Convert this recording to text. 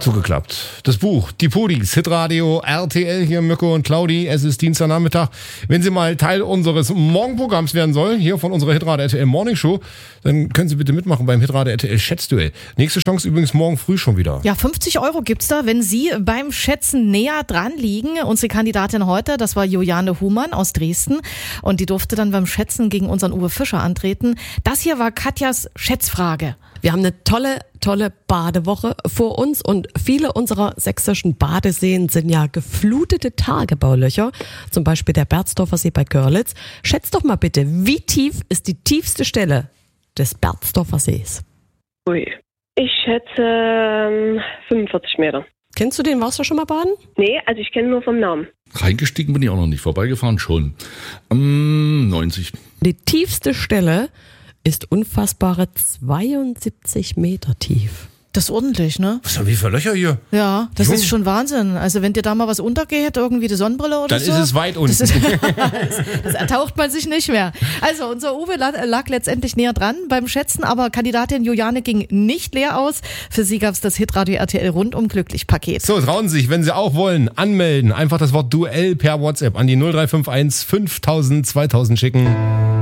zugeklappt. Das Buch, die Pudis, Hitradio, RTL, hier Mirko und Claudi. Es ist Dienstagnachmittag. Wenn Sie mal Teil unseres Morgenprogramms werden sollen, hier von unserer Hitradio RTL Morning Show, dann können Sie bitte mitmachen beim Hitradio RTL Schätzduell. Nächste Chance übrigens morgen früh schon wieder. Ja, 50 € gibt's da, wenn Sie beim Schätzen näher dran liegen. Unsere Kandidatin heute, das war Juliane Humann aus Dresden. Und die durfte dann beim Schätzen gegen unseren Uwe Fischer antreten. Das hier war Katjas Schätzfrage. Wir haben eine tolle Badewoche vor uns und viele unserer sächsischen Badeseen sind ja geflutete Tagebaulöcher, zum Beispiel der Berzdorfer See bei Görlitz. Schätzt doch mal bitte, wie tief ist die tiefste Stelle des Berzdorfer Sees? Ui, ich schätze 45 Meter. Kennst du den? Warst du schon mal baden? Nee, also ich kenne nur vom Namen. Reingestiegen bin ich auch noch nicht, vorbeigefahren schon. 90. Die tiefste Stelle ist unfassbare 72 Meter tief. Das ist ordentlich, ne? Was haben wir für Löcher hier? Ja, das Jung. ist schon Wahnsinn. Also wenn dir da mal was untergeht, irgendwie die Sonnenbrille oder Dann so. ist es weit unten. Das ertaucht man sich nicht mehr. Also unser Uwe lag letztendlich näher dran beim Schätzen, aber Kandidatin Juliane ging nicht leer aus. Für sie gab's das Hitradio RTL Rundum Glücklich-Paket. So, trauen Sie sich, wenn Sie auch wollen, anmelden. Einfach das Wort Duell per WhatsApp an die 0351 5000 2000 schicken.